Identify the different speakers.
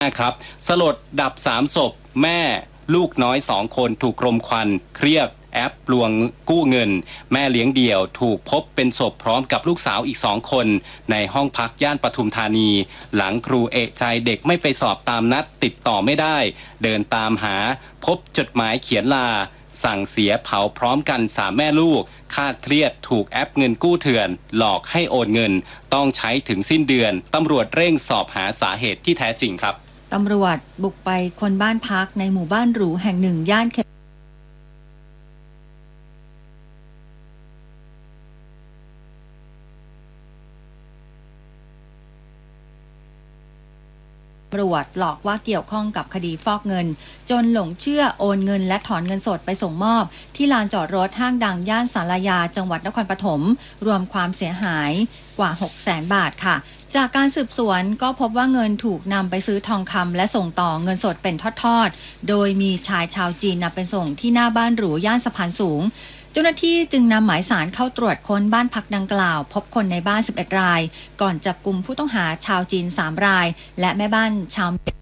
Speaker 1: ครับสลดดับ3ศพแม่ลูกน้อย2คนถูกรมควันเครียดแอปลวงกู้เงินแม่เลี้ยงเดี่ยวถูกพบเป็นศพพร้อมกับลูกสาวอีก2คนในห้องพักย่านปทุมธานีหลังครูเอะใจเด็กไม่ไปสอบตามนัดติดต่อไม่ได้เดินตามหาพบจดหมายเขียนลาสั่งเสียเผาพร้อมกัน3แม่ลูกคาดเครียดถูกแอปเงินกู้เถื่อนหลอกให้โอนเงินต้องใช้ถึงสิ้นเดือนตำรวจเร่งสอบหาสาเหตุที่แท้จริงครับ
Speaker 2: ตำรวจบุกไปค้นบ้านพักในหมู่บ้านหรูแห่งหนึ่งย่านตำรวจหลอกว่าเกี่ยวข้องกับคดีฟอกเงินจนหลงเชื่อโอนเงินและถอนเงินสดไปส่งมอบที่ลานจอดรถห้างดังย่านศาลายาจังหวัดนครปฐมรวมความเสียหายกว่า 600,000 บาทค่ะจากการสืบสวนก็พบว่าเงินถูกนำไปซื้อทองคำและส่งต่อเงินสดเป็นทอดๆโดยมีชายชาวจีนนำไปส่งที่หน้าบ้านหรูย่านสะพานสูงเจ้าหน้าที่จึงนำหมายสารเข้าตรวจค้นบ้านพักดังกล่าวพบคนในบ้าน11 รายก่อนจับกุมผู้ต้องหาชาวจีน3 รายและแม่บ้านชาว